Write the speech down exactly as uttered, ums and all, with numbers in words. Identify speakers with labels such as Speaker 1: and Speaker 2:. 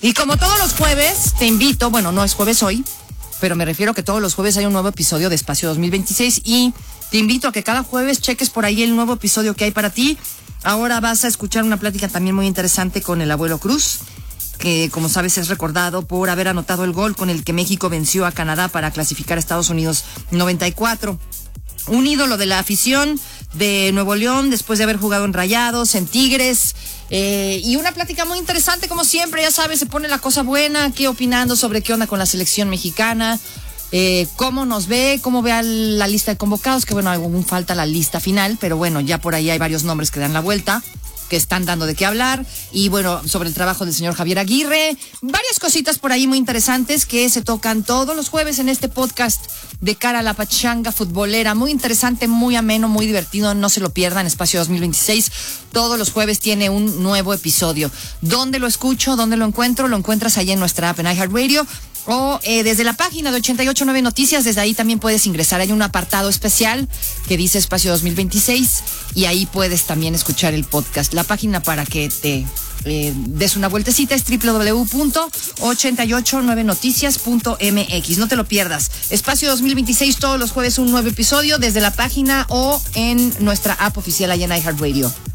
Speaker 1: Y como todos los jueves, te invito, bueno, no es jueves hoy, pero me refiero que todos los jueves hay un nuevo episodio de Espacio dos mil veintiséis y te invito a que cada jueves cheques por ahí el nuevo episodio que hay para ti. Ahora vas a escuchar una plática también muy interesante con el abuelo Cruz, que como sabes es recordado por haber anotado el gol con el que México venció a Canadá para clasificar a Estados Unidos noventa y cuatro. Un ídolo de la afición de Nuevo León después de haber jugado en Rayados, en Tigres, eh, y una plática muy interesante como siempre, ya sabes, se pone la cosa buena, aquí opinando sobre qué onda con la selección mexicana, eh, cómo nos ve, cómo ve a la lista de convocados, que bueno, aún falta la lista final, pero bueno, ya por ahí hay varios nombres que dan la vuelta, que están dando de qué hablar, y bueno, sobre el trabajo del señor Javier Aguirre, varias cositas por ahí muy interesantes que se tocan todos los jueves en este podcast de cara a la pachanga futbolera, muy interesante, muy ameno, muy divertido, no se lo pierdan, Espacio dos mil veintiséis, todos los jueves tiene un nuevo episodio. ¿Dónde lo escucho? ¿Dónde lo encuentro? Lo encuentras ahí en nuestra app en iHeartRadio, o eh, desde la página de ochenta y ocho punto nueve Noticias, desde ahí también puedes ingresar, hay un apartado especial que dice Espacio dos mil veintiséis y ahí puedes también escuchar el podcast. La página para que te eh, des una vueltecita es doble u doble u doble u punto ochenta y ocho nueve noticias punto m x, no te lo pierdas. Espacio dos mil veintiséis, todos los jueves un nuevo episodio desde la página o en nuestra app oficial allá en iHeartRadio.